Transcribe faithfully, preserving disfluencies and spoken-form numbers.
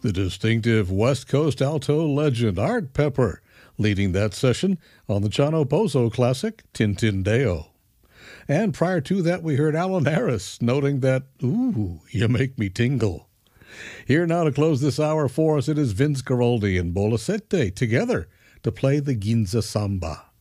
The distinctive West Coast alto legend Art Pepper leading that session on the Chano Pozo classic Tintindeo. And prior to that, we heard Alan Harris noting that, ooh, you make me tingle. Here now to close this hour for us, it is Vince Guaraldi and Bola Sette together to play the Ginza Samba.